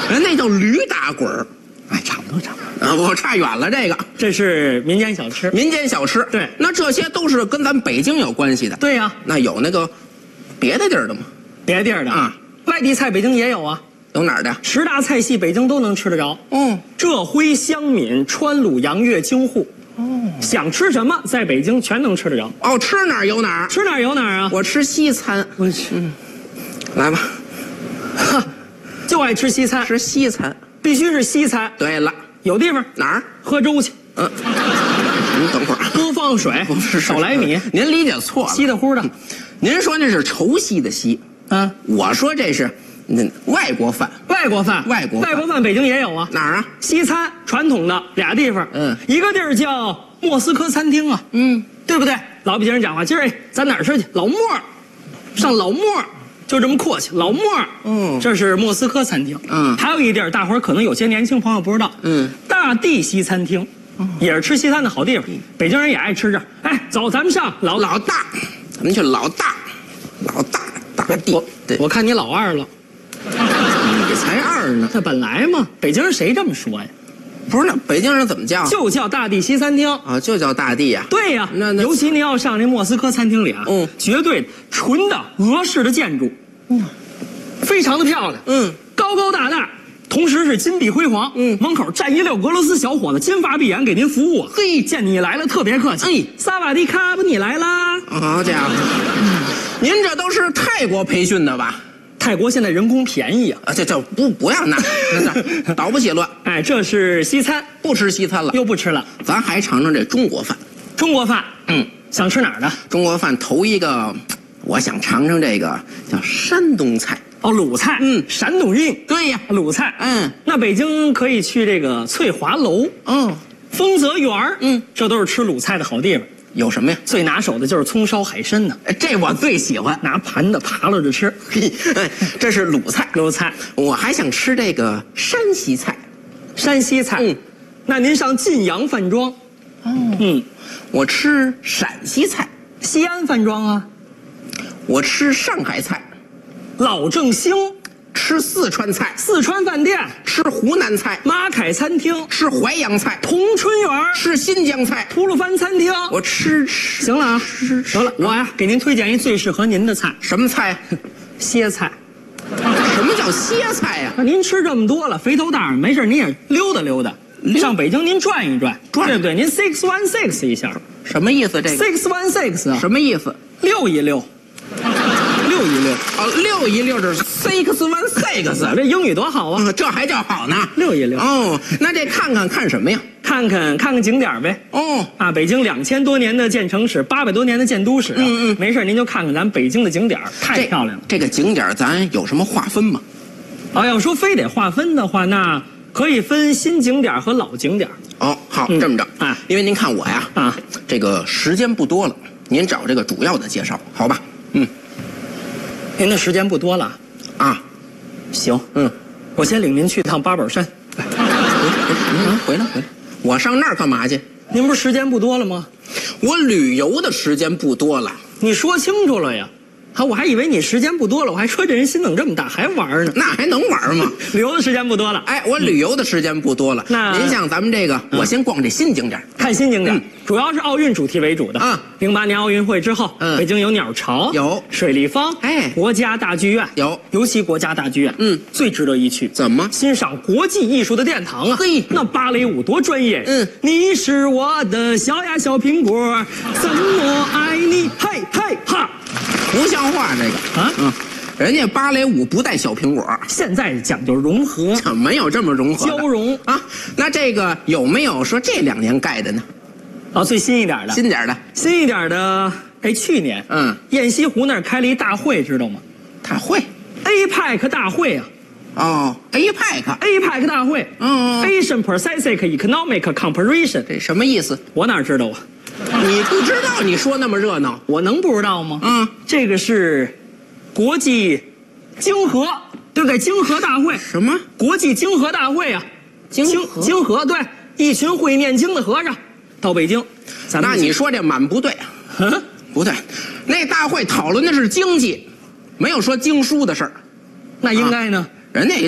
人那叫驴打滚儿。 哎，差不多，差不多。 我差远了，这个这是民间小吃。 民间小吃， 对， 那这些都是跟咱北京有关系的。 对呀， 那有那个别的地儿的吗？ 别的地儿的啊， 外地菜北京也有啊。 有哪儿的 ？10大菜系北京都能吃得着。浙徽湘闽川鲁洋粤京沪。想吃什么，在北京全能吃得着。 吃哪儿有哪儿， 吃哪儿有哪儿啊。 我吃西餐。 我去， 来吧， 就爱吃西餐。 吃西餐， 必须是西餐。 对了， 有地方哪儿？ 喝粥去。 您等会儿， 多放水，少来米。 您理解错了， 稀的乎的。 您说那是稠稀的稀，我说这是外国饭。 外国饭， 外国饭北京也有啊。 哪儿啊？ 西餐传统的俩地方，一个地儿叫莫斯科餐厅啊，对不对？老北京人讲话，今儿咱哪儿吃去？老莫，上老莫，就这么阔气。老莫，这是莫斯科餐厅。还有一地儿，大伙儿可能有些年轻朋友不知道，大地西餐厅，也是吃西餐的好地方。北京人也爱吃这。哎，走，咱们上老大， 咱们去老大地。 我看你老二了。 你才2呢， 这本来嘛，北京人谁这么说呀？ 不是，那北京人怎么叫？ 就叫大地西餐厅啊，就叫大地呀。 对呀， 那尤其您要上那莫斯科餐厅里啊，绝对纯的俄式的建筑，非常的漂亮，高高大大，同时是金碧辉煌，门口站一溜俄罗斯小伙子，金发碧眼给您服务。嘿，见你来了特别客气。萨瓦迪卡，你来啦！ 好家伙，您这都是泰国培训的吧？ 泰国现在人工便宜啊！ 这不要那，倒不起乱。 哎，这是西餐， 不吃西餐了， 又不吃了， 咱还尝尝这中国饭。 中国饭，想吃哪儿的？ 中国饭头一个，我想尝尝这个叫山东菜。 鲁菜，山东人。 对呀， 鲁菜，那北京可以去这个翠华楼，丰泽园，这都是吃鲁菜的好地方。 有什么呀？ 最拿手的就是葱烧海参呢， 这我最喜欢， 拿盘子扒拉着吃。 这是鲁菜， 鲁菜。 我还想吃这个山西菜， 山西菜。那您上晋阳饭庄。 我吃陕西菜， 西安饭庄啊。 我吃上海菜， 老正兴。 吃四川菜， 四川饭店； 吃湖南菜， 马凯餐厅； 吃淮扬菜， 同春园； 吃新疆菜， 吐鲁番餐厅。 我吃行了啊，行了，我呀给您推荐一最适合您的菜。 什么菜？ 歇菜。 什么叫歇菜呀？ 那您吃这么多了，肥头大耳，没事您也溜达溜达，上北京您转一转，对不对？您 616一下， 什么意思？这个 616啊？ 什么意思？ 溜一溜。 溜一溜，这是 616， 这英语多好啊！ 这还叫好呢？ 溜一溜。 那这看什么呀？ 看看景点呗。北京2000多年的建城史，800多年的建都史啊。没事您就看看咱北京的景点，太漂亮了。 这个景点咱有什么划分吗？ 要说非得划分的话，那可以分新景点和老景点。 好，这么着因为您看我呀，这个时间不多了，您找这个主要的介绍，好吧？ 您的时间不多了，行，我先领您去趟八宝山。 您回来，我上那儿干嘛去？ 您不是时间不多了吗？ 我旅游的时间不多了。 你说清楚了呀！我还以为你时间不多了，我还说这人心怎么这么大，还玩呢？ 那还能玩吗？ 旅游的时间不多了。 我旅游的时间不多了。 那您像咱们这个，我先逛这新景点， 看新景点，主要是奥运主题为主的。08年奥运会之后，北京有鸟巢， 有水立方，国家大剧院有， 尤其国家大剧院，最值得一去。 怎么？ 欣赏国际艺术的殿堂啊！那芭蕾舞多专业！你是我的小呀小苹果，怎么爱你？嘿嘿哈！ 不像话，这个人家芭蕾舞不带小苹果， 现在讲究融合， 怎么有这么融合？ 交融啊！那这个有没有说这2年盖的呢？ 最新一点的，新一点的，去年，雁西湖那儿开了一大会，知道吗？ 大会 ，APEC 大会啊。APEC 大会，Asian Pacific Economic Cooperation， 这什么意思？ 我哪知道啊？ 你不知道，你说那么热闹， 我能不知道吗？这个是国际经合，对不对？经合大会。 什么？ 国际经合大会啊？经合，对，一群会念经的和尚到北京。 那你说这满不对不对，那大会讨论的是经济，没有说经书的事儿。 那应该呢？ 人家